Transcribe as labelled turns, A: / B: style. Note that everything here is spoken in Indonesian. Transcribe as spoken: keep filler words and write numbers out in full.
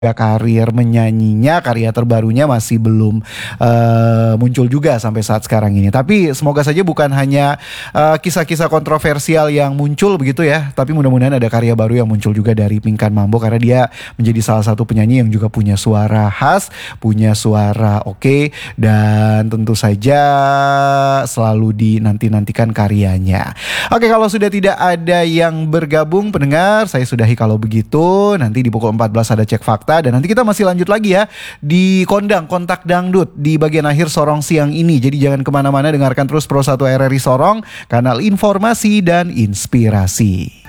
A: karir menyanyinya, karya terbarunya masih belum uh, muncul juga sampai saat sekarang ini. Tapi semoga saja bukan hanya uh, kisah-kisah kontroversial yang muncul begitu ya, tapi mudah-mudahan ada karya baru yang muncul juga dari Pinkan Mambo, karena dia menjadi salah satu penyanyi yang juga punya suara khas, punya suara oke, okay, dan tentu saja selalu dinanti-nantikan karyanya. Oke, kalau sudah tidak ada yang bergabung pendengar, saya sudahi kalau begitu. Nanti di pukul empat belas ada Cek Fakta. Dan nanti kita masih lanjut lagi ya di Kondang Kontak Dangdut di bagian akhir Sorong siang ini. Jadi jangan kemana-mana, dengarkan terus Pro satu R R I Sorong, kanal informasi dan inspirasi.